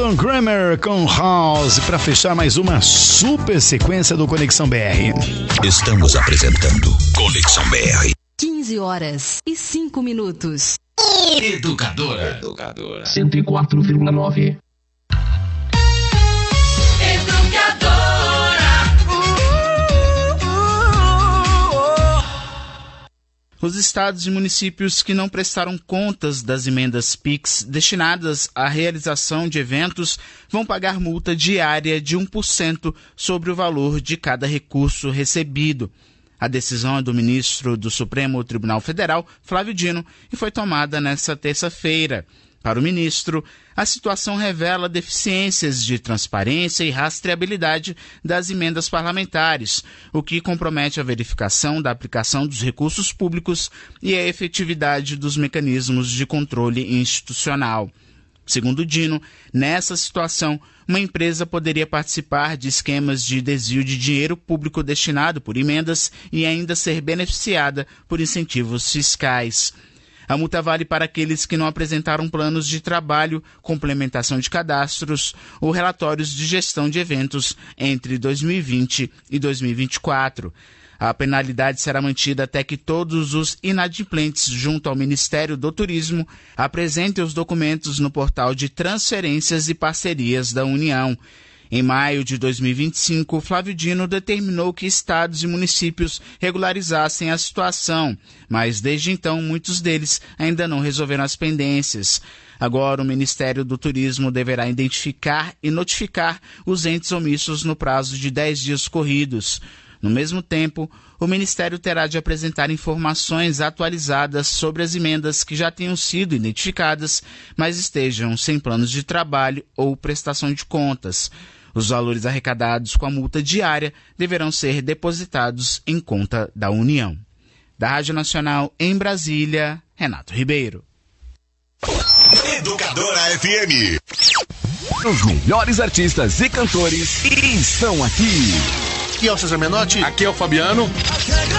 Don Kramer com House para fechar mais uma super sequência do Conexão BR. Estamos apresentando Conexão BR. 15h05. Educadora 104,9. Os estados e municípios que não prestaram contas das emendas PIX destinadas à realização de eventos vão pagar multa diária de 1% sobre o valor de cada recurso recebido. A decisão é do ministro do Supremo Tribunal Federal, Flávio Dino, e foi tomada nesta terça-feira. Para o ministro, a situação revela deficiências de transparência e rastreabilidade das emendas parlamentares, o que compromete a verificação da aplicação dos recursos públicos e a efetividade dos mecanismos de controle institucional. Segundo Dino, nessa situação, uma empresa poderia participar de esquemas de desvio de dinheiro público destinado por emendas e ainda ser beneficiada por incentivos fiscais. A multa vale para aqueles que não apresentaram planos de trabalho, complementação de cadastros ou relatórios de gestão de eventos entre 2020 e 2024. A penalidade será mantida até que todos os inadimplentes junto ao Ministério do Turismo apresentem os documentos no portal de transferências e parcerias da União. Em maio de 2025, Flávio Dino determinou que estados e municípios regularizassem a situação, mas desde então muitos deles ainda não resolveram as pendências. Agora o Ministério do Turismo deverá identificar e notificar os entes omissos no prazo de 10 dias corridos. No mesmo tempo, o Ministério terá de apresentar informações atualizadas sobre as emendas que já tenham sido identificadas, mas estejam sem planos de trabalho ou prestação de contas. Os valores arrecadados com a multa diária deverão ser depositados em conta da União. Da Rádio Nacional em Brasília, Renato Ribeiro. Educadora FM. Os melhores artistas e cantores estão aqui. Aqui é o César Menotti. Aqui é o Fabiano.